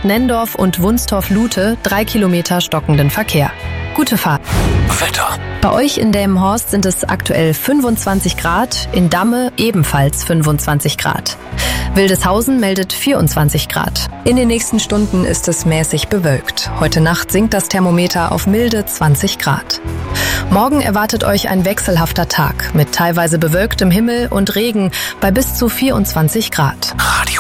Nendorf und Wunstorf-Lute 3 Kilometer stockenden Verkehr. Gute Fahrt. Wetter. Bei euch in Delmenhorst sind es aktuell 25 Grad, in Damme ebenfalls 25 Grad. Wildeshausen meldet 24 Grad. In den nächsten Stunden ist es mäßig bewölkt. Heute Nacht sinkt das Thermometer auf milde 20 Grad. Morgen erwartet euch ein wechselhafter Tag mit teilweise bewölktem Himmel und Regen bei bis zu 24 Grad. Radio